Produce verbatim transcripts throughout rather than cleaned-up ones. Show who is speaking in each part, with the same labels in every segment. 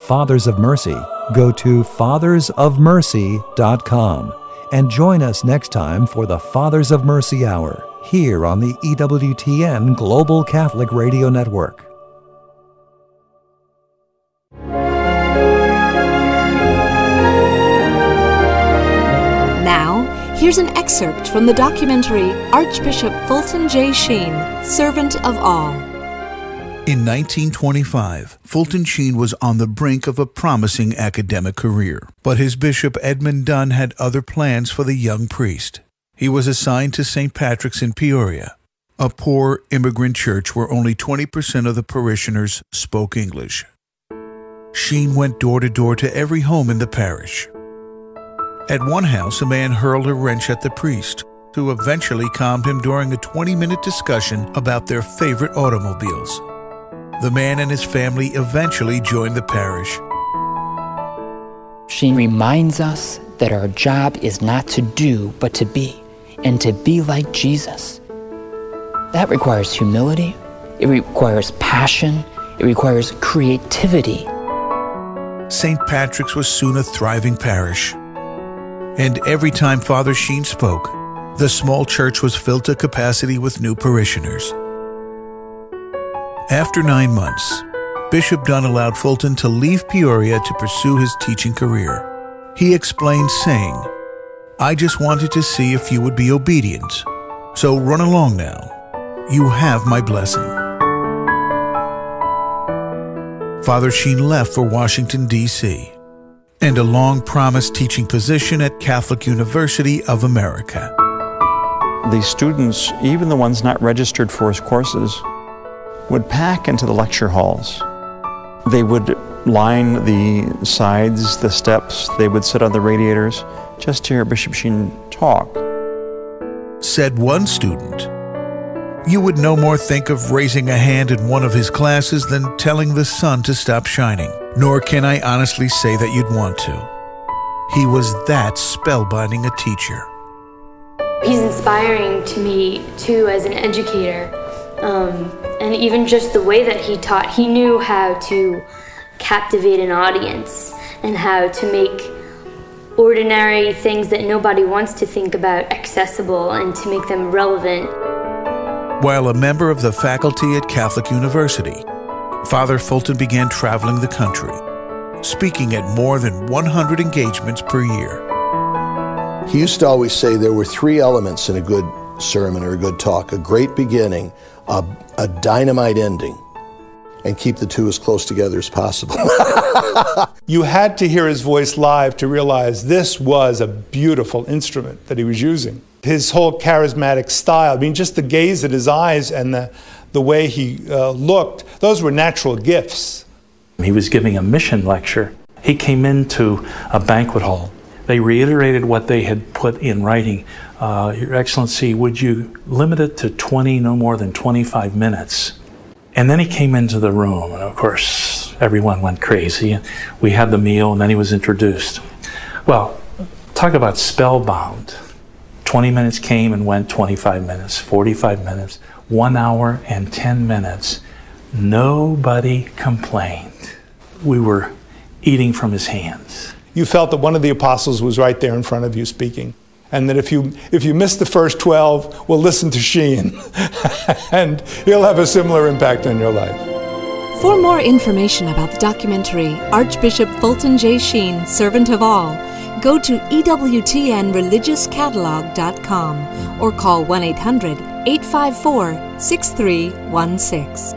Speaker 1: Fathers of Mercy, go to fathers of mercy dot com and join us next time for the Fathers of Mercy Hour here on the E W T N Global Catholic Radio Network.
Speaker 2: Now, here's an excerpt from the documentary Archbishop Fulton J. Sheen, Servant of All.
Speaker 3: In nineteen twenty-five, Fulton Sheen was on the brink of a promising academic career, but his bishop Edmund Dunn had other plans for the young priest. He was assigned to Saint Patrick's in Peoria, a poor immigrant church where only twenty percent of the parishioners spoke English. Sheen went door to door to every home in the parish. At one house, a man hurled a wrench at the priest, who eventually calmed him during a twenty-minute discussion about their favorite automobiles. The man and his family eventually joined the parish.
Speaker 4: Sheen reminds us that our job is not to do, but to be, and to be like Jesus. That requires humility, it requires passion, it requires creativity.
Speaker 3: Saint Patrick's was soon a thriving parish. And every time Father Sheen spoke, the small church was filled to capacity with new parishioners. After nine months, Bishop Dunn allowed Fulton to leave Peoria to pursue his teaching career. He explained, saying, "I just wanted to see if you would be obedient. So run along now. You have my blessing." Father Sheen left for Washington, D C, and a long-promised teaching position at Catholic University of America.
Speaker 5: The students, even the ones not registered for his courses, would pack into the lecture halls. They would line the sides, the steps, they would sit on the radiators just to hear Bishop Sheen talk.
Speaker 3: Said one student, "You would no more think of raising a hand in one of his classes than telling the sun to stop shining, nor can I honestly say that you'd want to." He was that spellbinding a teacher.
Speaker 6: He's inspiring to me, too, as an educator. Um, and even just the way that he taught, he knew how to captivate an audience and how to make ordinary things that nobody wants to think about accessible and to make them relevant.
Speaker 3: While a member of the faculty at Catholic University, Father Fulton began traveling the country, speaking at more than one hundred engagements per year.
Speaker 7: He used to always say there were three elements in a good sermon or a good talk: a great beginning, a, a dynamite ending, and keep the two as close together as possible.
Speaker 8: You had to hear his voice live to realize this was a beautiful instrument that he was using. His whole charismatic style, I mean, just the gaze at his eyes and the, the way he uh, looked, those were natural gifts.
Speaker 9: He was giving a mission lecture. He came into a banquet hall. They reiterated what they had put in writing. Uh, Your Excellency, would you limit it to twenty, no more than twenty-five minutes? And then he came into the room, and of course, everyone went crazy. We had the meal, and then he was introduced. Well, talk about spellbound. twenty minutes came and went, twenty-five minutes, forty-five minutes, one hour and ten minutes. Nobody complained. We were eating from his hands.
Speaker 8: You felt that one of the apostles was right there in front of you speaking. And that if you if you missed the first twelve, well, listen to Sheen. And he'll have a similar impact on your life.
Speaker 2: For more information about the documentary Archbishop Fulton J. Sheen, Servant of All, go to E W T N religious catalog dot com or call one eight hundred, eight five four, six three one six.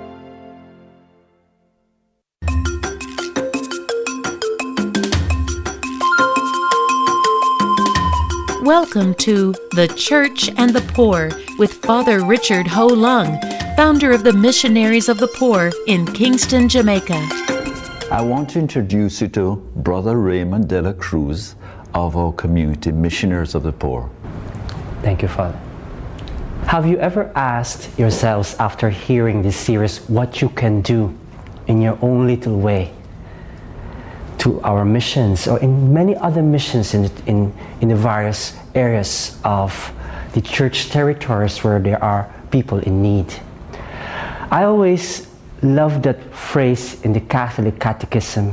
Speaker 10: Welcome to The Church and the Poor with Father Richard Ho Lung, founder of the Missionaries of the Poor in Kingston, Jamaica.
Speaker 11: I want to introduce you to Brother Raymond de la Cruz of our community, Missionaries of the Poor.
Speaker 12: Thank you, Father. Have you ever asked yourselves after hearing this series what you can do in your own little way to our missions or in many other missions in, in, in the various areas of the church territories where there are people in need? I always love that phrase in the Catholic Catechism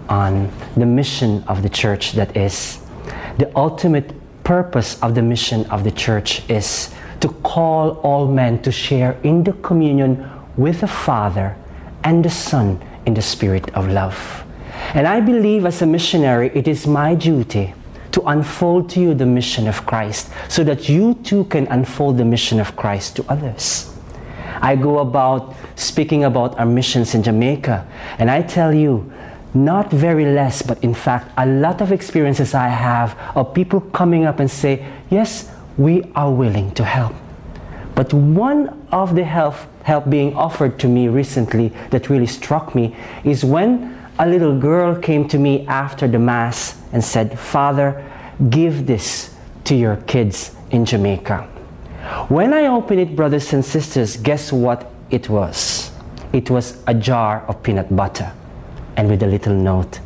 Speaker 12: on the mission of the Church, that is, the ultimate purpose of the mission of the Church is to call all men to share in the communion with the Father and the Son in the spirit of love. And I believe as a missionary, it is my duty to unfold to you the mission of Christ so that you too can unfold the mission of Christ to others. I go about speaking about our missions in Jamaica, and I tell you, not very less, but in fact, a lot of experiences I have of people coming up and say, yes, we are willing to help. But one of the help, help being offered to me recently that really struck me is when a little girl came to me after the Mass and said, Father, give this to your kids in Jamaica. When I opened it, brothers and sisters, guess what it was? It was a jar of peanut butter, and with a little note.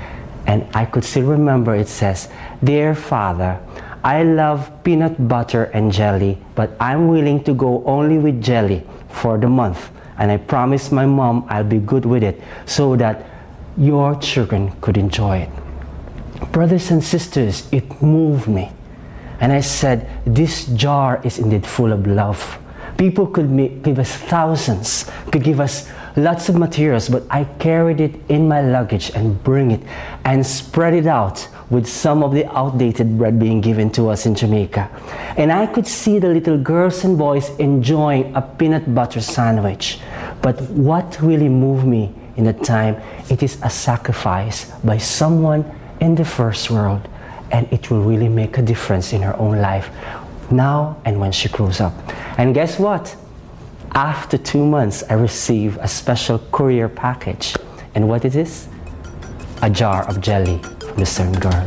Speaker 12: And I could still remember it says, Dear Father, I love peanut butter and jelly, but I'm willing to go only with jelly for the month. And I promise my mom I'll be good with it so that your children could enjoy it. Brothers and sisters, it moved me. And I said, this jar is indeed full of love. People could make, give us thousands, could give us lots of materials, but I carried it in my luggage and bring it and spread it out with some of the outdated bread being given to us in Jamaica. And I could see the little girls and boys enjoying a peanut butter sandwich. But what really moved me in the time, it is a sacrifice by someone in the first world, and it will really make a difference in her own life now and when she grows up. And guess what? After two months, I received a special courier package. And what it is? A jar of jelly from the same girl.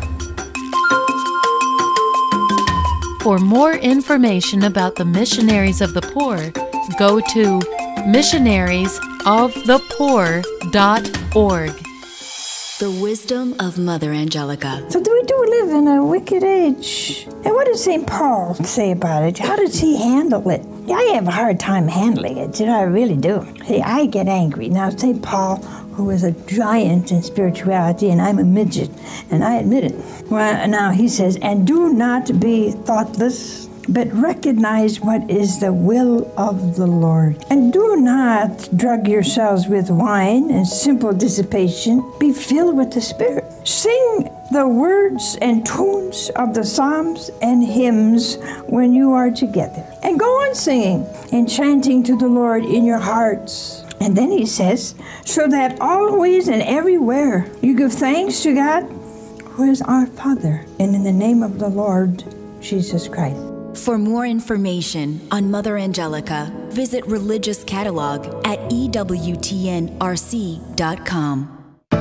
Speaker 10: For more information about the Missionaries of the Poor, go to missionaries of the poor dot org.
Speaker 13: The wisdom of Mother Angelica.
Speaker 14: So we do live in a wicked age. And what does Saint Paul say about it? How does he handle it? I have a hard time handling it, you know, I really do. See, I get angry. Now, Saint Paul, who is a giant in spirituality, and I'm a midget, and I admit it. Well, now he says, and do not be thoughtless, but recognize what is the will of the Lord. And do not drug yourselves with wine and simple dissipation. Be filled with the Spirit. Sing the words and tunes of the psalms and hymns when you are together. And go on singing and chanting to the Lord in your hearts. And then he says, so that always and everywhere you give thanks to God, who is our Father, and in the name of the Lord Jesus Christ.
Speaker 13: For more information on Mother Angelica, visit Religious Catalog at E W T N R C dot com.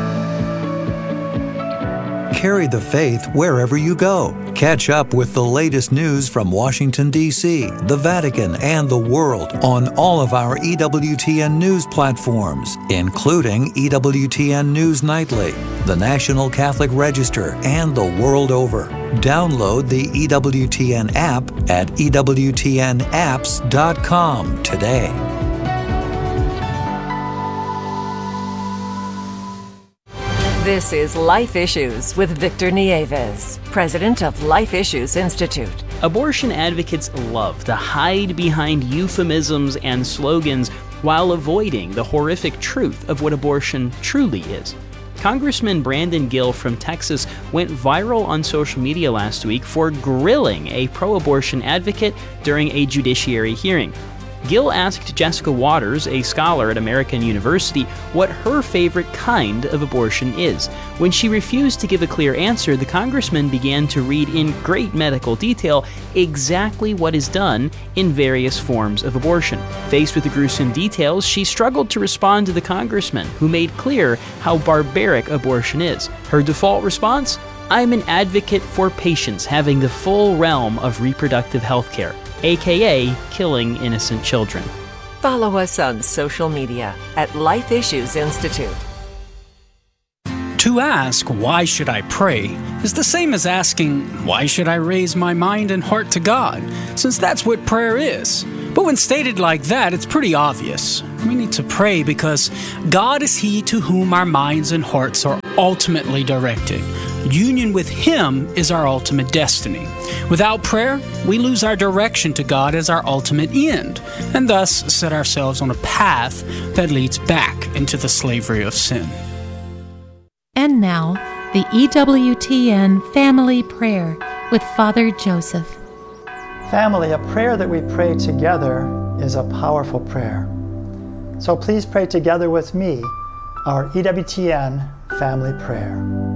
Speaker 1: Carry the faith wherever you go. Catch up with the latest news from Washington, D C, the Vatican, and the world on all of our E W T N news platforms, including E W T N News Nightly, the National Catholic Register, and the world over. Download the E W T N app at E W T N apps dot com today.
Speaker 15: This is Life Issues with Victor Nieves, president of Life Issues Institute.
Speaker 16: Abortion advocates love to hide behind euphemisms and slogans while avoiding the horrific truth of what abortion truly is. Congressman Brandon Gill from Texas went viral on social media last week for grilling a pro-abortion advocate during a judiciary hearing. Gill asked Jessica Waters, a scholar at American University, what her favorite kind of abortion is. When she refused to give a clear answer, the congressman began to read in great medical detail exactly what is done in various forms of abortion. Faced with the gruesome details, she struggled to respond to the congressman, who made clear how barbaric abortion is. Her default response? I'm an advocate for patients having the full realm of reproductive health care, aka killing innocent children.
Speaker 15: Follow us on social media at Life Issues Institute.
Speaker 17: To ask, why should I pray, is the same as asking, why should I raise my mind and heart to God, since that's what prayer is. But when stated like that, it's pretty obvious. We need to pray because God is He to whom our minds and hearts are ultimately directed. Union with Him is our ultimate destiny. Without prayer, we lose our direction to God as our ultimate end, and thus set ourselves on a path that leads back into the slavery of sin.
Speaker 10: And now, the E W T N Family Prayer with Father Joseph.
Speaker 18: Family, a prayer that we pray together is a powerful prayer. So please pray together with me our E W T N Family Prayer.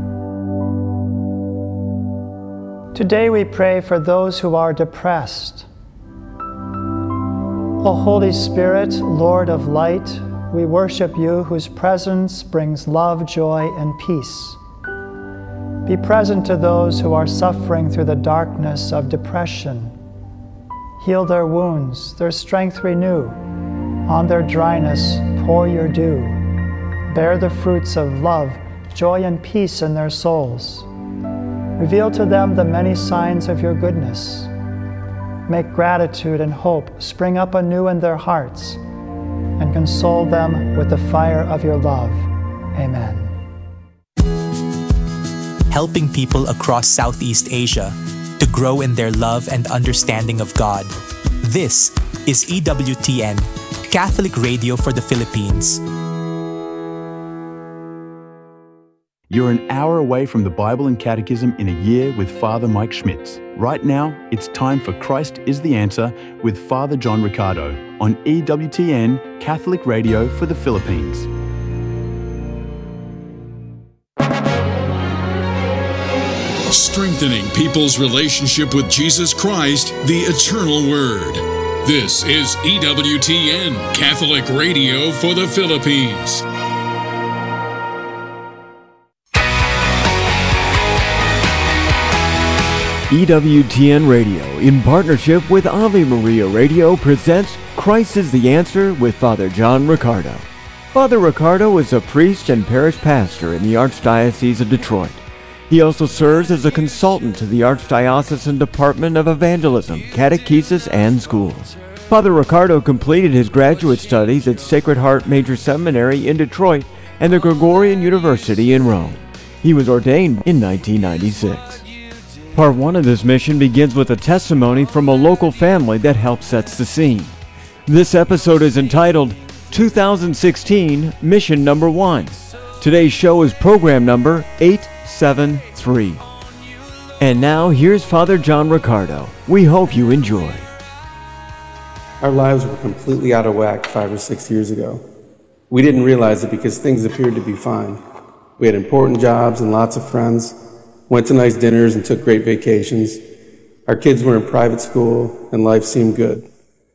Speaker 18: Today we pray for those who are depressed. O Holy Spirit, Lord of light, we worship you whose presence brings love, joy, and peace. Be present to those who are suffering through the darkness of depression. Heal their wounds, their strength renew. On their dryness, pour your dew. Bear the fruits of love, joy, and peace in their souls. Reveal to them the many signs of your goodness. Make gratitude and hope spring up anew in their hearts, and console them with the fire of your love. Amen.
Speaker 19: Helping people across Southeast Asia to grow in their love and understanding of God. This is E W T N, Catholic Radio for the Philippines.
Speaker 20: You're an hour away from the Bible and Catechism in a year with Father Mike Schmitz. Right now, it's time for Christ is the Answer with Father John Riccardo on E W T N, Catholic Radio for the Philippines.
Speaker 21: Strengthening people's relationship with Jesus Christ, the Eternal Word. This is E W T N, Catholic Radio for the Philippines.
Speaker 22: E W T N Radio, in partnership with Ave Maria Radio, presents Christ is the Answer with Father John Riccardo. Father Riccardo is a priest and parish pastor in the Archdiocese of Detroit. He also serves as a consultant to the Archdiocesan Department of Evangelism, Catechesis, and Schools. Father Riccardo completed his graduate studies at Sacred Heart Major Seminary in Detroit and the Gregorian University in Rome. He was ordained in nineteen ninety-six. Part one of this mission begins with a testimony from a local family that helps sets the scene. This episode is entitled two thousand sixteen Mission Number One. Today's show is program number eight seven three. And now here's Father John Riccardo. We hope you enjoy.
Speaker 23: Our lives were completely out of whack five or six years ago. We didn't realize it because things appeared to be fine. We had important jobs and lots of friends, went to nice dinners and took great vacations. Our kids were in private school and life seemed good.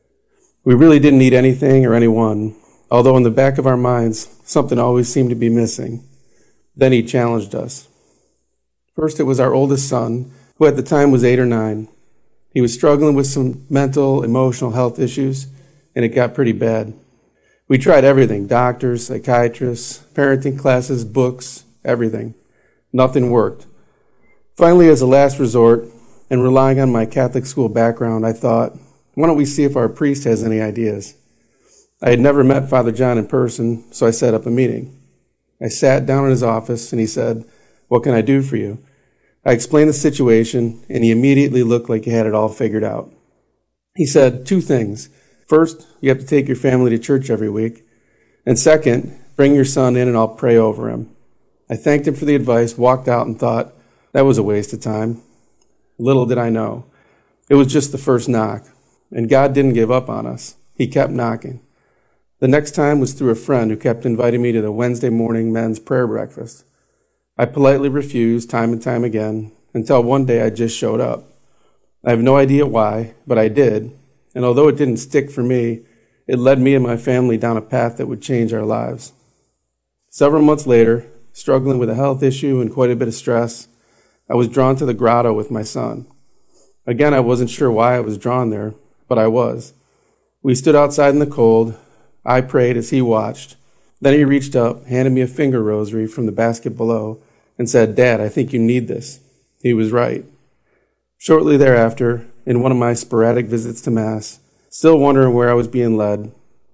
Speaker 23: We really didn't need anything or anyone, although in the back of our minds, something always seemed to be missing. Then he challenged us. First, it was our oldest son, who at the time was eight or nine. He was struggling with some mental, emotional health issues, and it got pretty bad. We tried everything, doctors, psychiatrists, parenting classes, books, everything. Nothing worked. Finally, as a last resort, and relying on my Catholic school background, I thought, why don't we see if our priest has any ideas? I had never met Father John in person, so I set up a meeting. I sat down in his office, and he said, "What can I do for you?" I explained the situation, and he immediately looked like he had it all figured out. He said two things. First, you have to take your family to church every week. And second, bring your son in and I'll pray over him. I thanked him for the advice, walked out, and thought, that was a waste of time. Little did I know. It was just the first knock, and God didn't give up on us. He kept knocking. The next time was through a friend who kept inviting me to the Wednesday morning men's prayer breakfast. I politely refused time and time again, until one day I just showed up. I have no idea why, but I did, and although it didn't stick for me, it led me and my family down a path that would change our lives. Several months later, struggling with a health issue and quite a bit of stress, I was drawn to the grotto with my son. Again, I wasn't sure why I was drawn there, but I was. We stood outside in the cold. I prayed as he watched. Then he reached up, handed me a finger rosary from the basket below, and said, "Dad, I think you need this." He was right. Shortly thereafter, in one of my sporadic visits to Mass, still wondering where I was being led,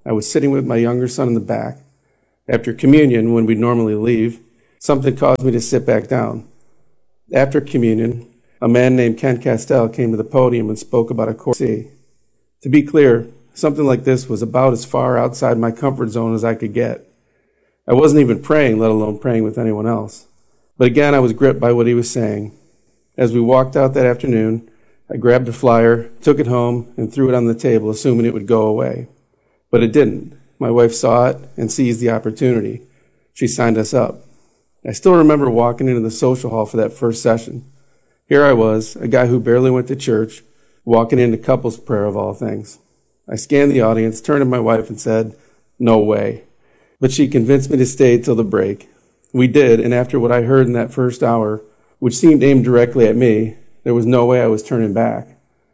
Speaker 23: I was sitting with my younger son in the back. After communion, when we'd normally leave, something caused me to sit back down. After communion, a man named Ken Castell came to the podium and spoke about a course C. To be clear, something like this was about as far outside my comfort zone as I could get. I wasn't even praying, let alone praying with anyone else. But again, I was gripped by what he was saying. As we walked out that afternoon, I grabbed a flyer, took it home, and threw it on the table, assuming it would go away. But it didn't. My wife saw it and seized the opportunity. She signed us up. I still remember walking into the social hall for that first session. Here I was, a guy who barely went to church, walking into couples prayer of all things. I scanned the audience, turned to my wife and said, "No way." But she convinced me to stay till the break. We did, and after what I heard in that first hour, which seemed aimed directly at me, there was no way I was turning back.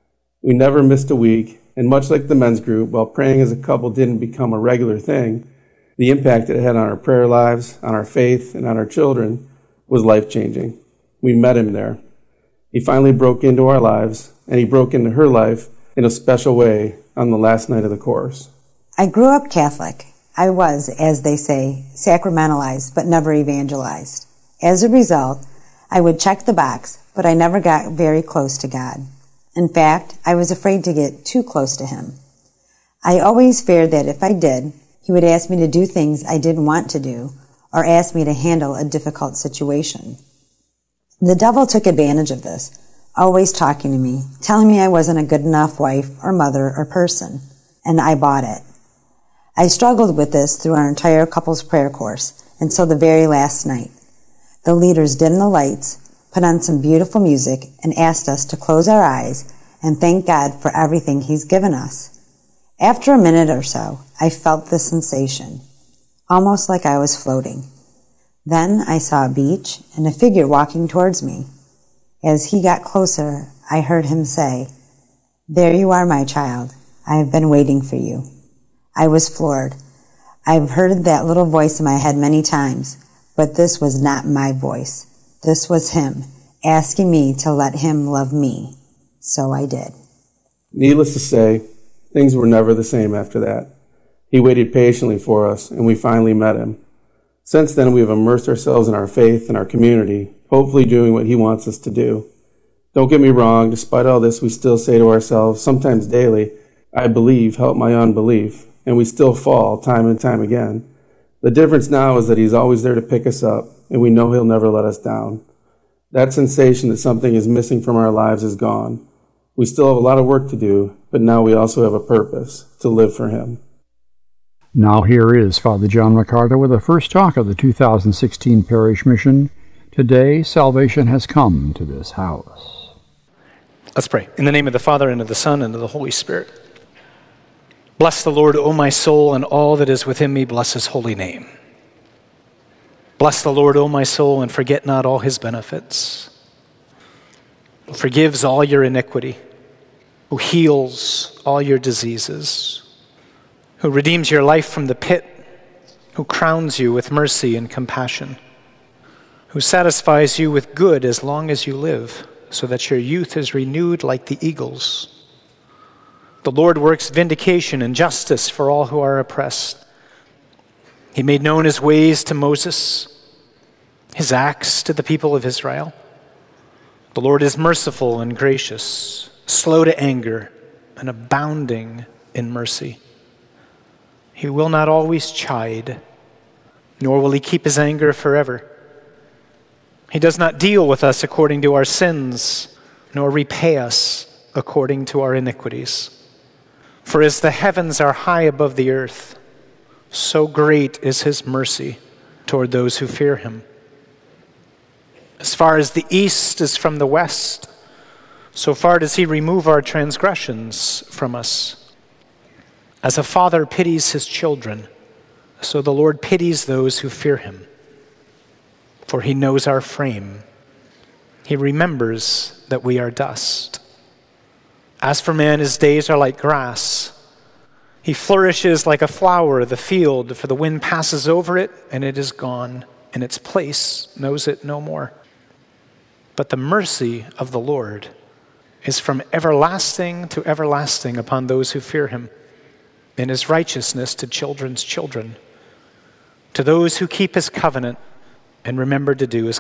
Speaker 23: We never missed a week, and much like the men's group, while praying as a couple didn't become a regular thing, the impact it had on our prayer lives, on our faith, and on our children was life-changing. We met him there. He finally broke into our lives, and he broke into her life in a special way on the last night of the course.
Speaker 4: I grew up Catholic. I was, as they say, sacramentalized, but never evangelized. As a result, I would check the box, but I never got very close to God. In fact, I was afraid to get too close to him. I always feared that if I did, he would ask me to do things I didn't want to do, or ask me to handle a difficult situation. The devil took advantage of this, always talking to me, telling me I wasn't a good enough wife or mother or person, and I bought it. I struggled with this through our entire couples prayer course until the very last night. The leaders dimmed the lights, put on some beautiful music, and asked us to close our eyes and thank God for everything he's given us. After a minute or so, I felt the sensation, almost like I was floating. Then I saw a beach and a figure walking towards me. As he got closer, I heard him say, "There you are, my child. I have been waiting for you." I was floored. I've heard that little voice in my head many times, but this was not my voice. This was him, asking me to let him love me. So I did.
Speaker 23: Needless to say, things were never the same after that. He waited patiently for us, and we finally met him. Since then, we have immersed ourselves in our faith and our community, hopefully doing what he wants us to do. Don't get me wrong, despite all this, we still say to ourselves, sometimes daily, "I believe, help my unbelief," and we still fall time and time again. The difference now is that he's always there to pick us up, and we know he'll never let us down. That sensation that something is missing from our lives is gone. We still have a lot of work to do, but now we also have a purpose, to live for him.
Speaker 5: Now here is Father John Riccardo with the first talk of the two thousand sixteen Parish Mission. Today, salvation has come to this house.
Speaker 6: Let's pray. In the name of the Father, and of the Son, and of the Holy Spirit. Bless the Lord, O my soul, and all that is within me, bless his holy name. Bless the Lord, O my soul, and forget not all his benefits, who forgives all your iniquity, who heals all your diseases, who redeems your life from the pit, who crowns you with mercy and compassion, who satisfies you with good as long as you live, so that your youth is renewed like the eagles. The Lord works vindication and justice for all who are oppressed. He made known his ways to Moses, his acts to the people of Israel. The Lord is merciful and gracious, slow to anger, and abounding in mercy. He will not always chide, nor will he keep his anger forever. He does not deal with us according to our sins, nor repay us according to our iniquities. For as the heavens are high above the earth, so great is his mercy toward those who fear him. As far as the east is from the west, so far does he remove our transgressions from us. As a father pities his children, so the Lord pities those who fear him. For he knows our frame. He remembers that we are dust. As for man, his days are like grass. He flourishes like a flower of the field, for the wind passes over it, and it is gone, and its place knows it no more. But the mercy of the Lord is from everlasting to everlasting upon those who fear him, and his righteousness to children's children, to those who keep his covenant and remember to do his